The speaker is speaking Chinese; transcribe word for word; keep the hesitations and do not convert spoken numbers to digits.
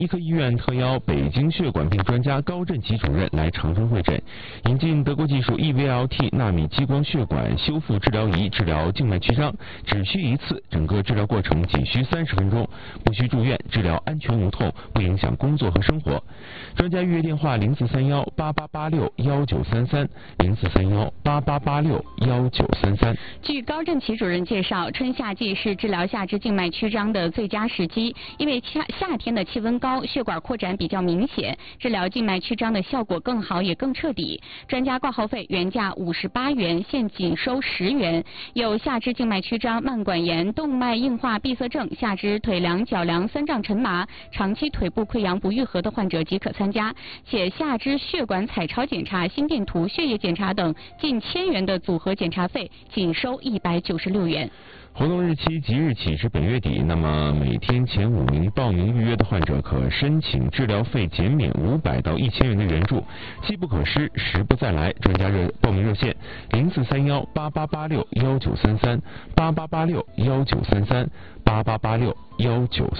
医科医院特邀北京血管病专家高振奇主任来长春会诊，引进德国技术 E V L T 纳米激光血管修复治疗仪治疗静脉曲张，只需一次，整个治疗过程仅需三十分钟，不需住院，治疗安全无痛，不影响工作和生活。专家预约电话零四三幺八八八六幺九三三零四三幺八八八六幺九三三。 据高振奇主任介绍，春夏季是治疗下肢静脉曲张的最佳时机，因为夏夏天的气温高。血管扩展比较明显，治疗静脉曲张的效果更好也更彻底。专家挂号费原价五十八元，现仅收十元。有下肢静脉曲张、慢管炎、动脉硬化闭塞症、下肢腿凉、脚凉、三胀沉麻、长期腿部溃疡不愈合的患者即可参加，且下肢血管彩超检查、心电图、血液检查等近千元的组合检查费，仅收一百九十六元。 活动日期即日起至本月底，那么每天前五名报名预约的患者可申请治疗费减免五百到一千元的援助，机不可失，时不再来。专家热报名热线零四三幺八八八六幺九三三八八八六幺九三三八八八六幺九。